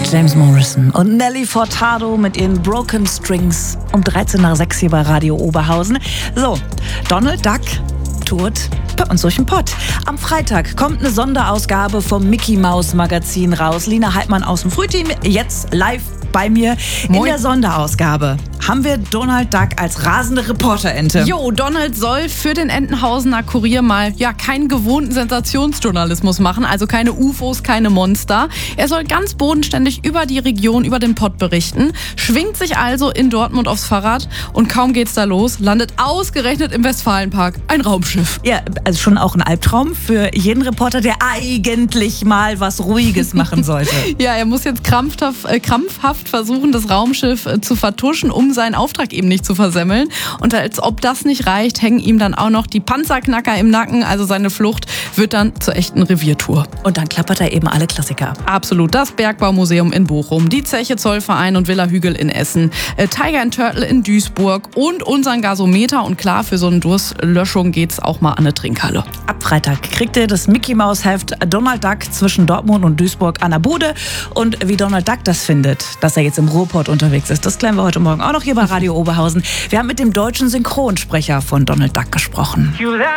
James Morrison und Nelly Furtado mit ihren Broken Strings um 13 nach 6 hier bei Radio Oberhausen. So, Donald Duck tourt bei uns durch den Pott. Am Freitag kommt eine Sonderausgabe vom Mickey Maus Magazin raus. Lina Heidmann aus dem Frühteam, jetzt live bei mir. In der Sonderausgabe haben wir Donald Duck als rasende Reporterente. Jo, Donald soll für den Entenhausener Kurier mal keinen gewohnten Sensationsjournalismus machen, also keine UFOs, keine Monster. Er soll ganz bodenständig über die Region, über den Pott berichten, schwingt sich also in Dortmund aufs Fahrrad und kaum geht's da los, landet ausgerechnet im Westfalenpark ein Raumschiff. Ja, also schon auch ein Albtraum für jeden Reporter, der eigentlich mal was Ruhiges machen sollte. Ja, er muss jetzt krampfhaft versuchen, das Raumschiff zu vertuschen, um seinen Auftrag eben nicht zu versemmeln. Und als ob das nicht reicht, hängen ihm dann auch noch die Panzerknacker im Nacken. Also seine Flucht wird dann zur echten Reviertour. Und dann klappert er eben alle Klassiker ab. Absolut. Das Bergbaumuseum in Bochum, die Zeche Zollverein und Villa Hügel in Essen, Tiger and Turtle in Duisburg und unseren Gasometer. Und klar, für so eine Durstlöschung geht's auch mal an eine Trinkhalle. Ab Freitag kriegt ihr das Mickey Maus Heft Donald Duck zwischen Dortmund und Duisburg an der Bude. Und wie Donald Duck das findet, dass er jetzt im Ruhrpott unterwegs ist, das klären wir heute Morgen auch noch hier bei Radio Oberhausen. Wir haben mit dem deutschen Synchronsprecher von Donald Duck gesprochen.